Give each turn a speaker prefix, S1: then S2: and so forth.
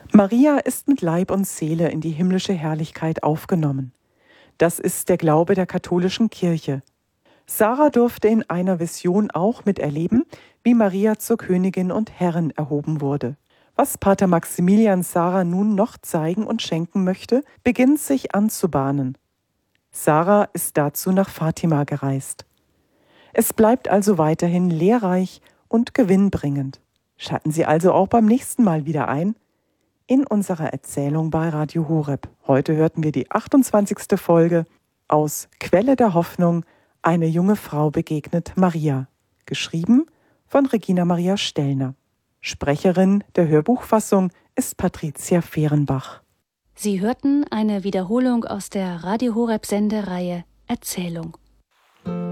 S1: Maria ist mit Leib und Seele in die himmlische Herrlichkeit aufgenommen. Das ist der Glaube der katholischen Kirche. Sarah durfte in einer Vision auch miterleben, wie Maria zur Königin und Herrin erhoben wurde. Was Pater Maximilian Sarah nun noch zeigen und schenken möchte, beginnt sich anzubahnen. Sarah ist dazu nach Fatima gereist. Es bleibt also weiterhin lehrreich und gewinnbringend. Schalten Sie also auch beim nächsten Mal wieder ein in unserer Erzählung bei Radio Horeb. Heute hörten wir die 28. Folge aus Quelle der Hoffnung, eine junge Frau begegnet Maria, geschrieben von Regina Maria Stellner. Sprecherin der Hörbuchfassung ist Patricia Fehrenbach.
S2: Sie hörten eine Wiederholung aus der Radio Horeb Sendereihe Erzählung.